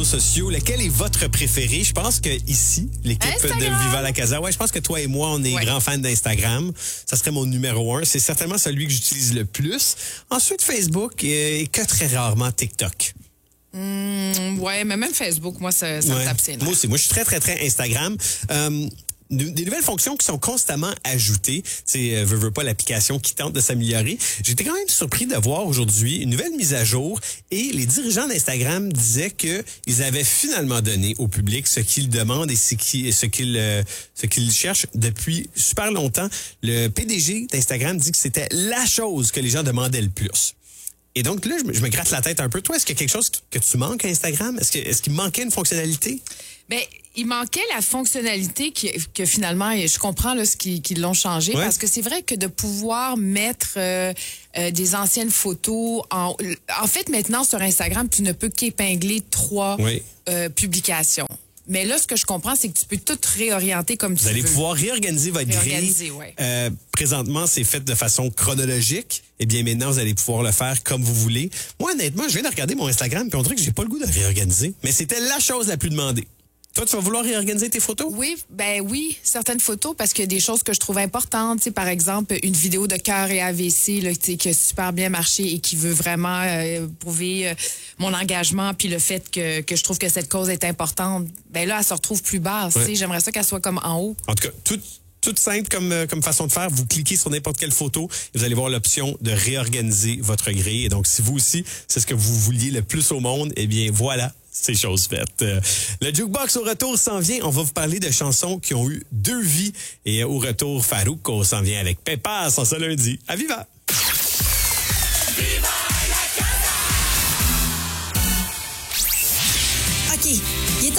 sociaux, lequel est votre préféré? Je pense que ici, l'équipe de Viva la Casa, je pense que toi et moi, on est grands fans d'Instagram. Ça serait mon numéro 1. C'est certainement celui que j'utilise le plus. Ensuite, Facebook et que très rarement TikTok. Ouais, mais même Facebook, moi, ça me tape ses nerfs. Moi aussi. Moi, je suis très, très, très Instagram. Des nouvelles fonctions qui sont constamment ajoutées. C'est veux pas l'application qui tente de s'améliorer. J'étais quand même surpris de voir aujourd'hui une nouvelle mise à jour et les dirigeants d'Instagram disaient que ils avaient finalement donné au public ce qu'ils demandent et ce qu'ils cherchent depuis super longtemps. Le PDG d'Instagram dit que c'était la chose que les gens demandaient le plus. Et donc là, je me gratte la tête un peu. Toi, est-ce qu'il y a quelque chose que tu manques à Instagram? Est-ce qu'il manquait une fonctionnalité? Bien, il manquait la fonctionnalité que finalement, et je comprends là, ce qu'ils l'ont changé, parce que c'est vrai que de pouvoir mettre des anciennes photos... En fait, maintenant, sur Instagram, tu ne peux qu'épingler 3 publications. Mais là, ce que je comprends, c'est que tu peux tout réorienter comme tu veux. Vous allez pouvoir réorganiser votre grille. Présentement, c'est fait de façon chronologique. Eh bien, maintenant, vous allez pouvoir le faire comme vous voulez. Moi, honnêtement, je viens de regarder mon Instagram puis on dirait que j'ai pas le goût de réorganiser. Mais c'était la chose la plus demandée. Toi, tu vas vouloir réorganiser tes photos? Oui, certaines photos, parce qu'il y a des choses que je trouve importantes. Tu sais, par exemple, une vidéo de cœur et AVC là, qui a super bien marché et qui veut vraiment prouver mon engagement, puis le fait que je trouve que cette cause est importante. Ben là, elle se retrouve plus basse. Tu sais, j'aimerais ça qu'elle soit comme en haut. En tout cas, toute simple comme façon de faire. Vous cliquez sur n'importe quelle photo et vous allez voir l'option de réorganiser votre grille. Et donc, si vous aussi, c'est ce que vous vouliez le plus au monde, eh bien, voilà. C'est chose faite. Le Jukebox au retour s'en vient. On va vous parler de chansons qui ont eu 2 vies. Et au retour, Farouk, on s'en vient avec Pépas en ce lundi. À Viva! Viva la Casa! OK, il est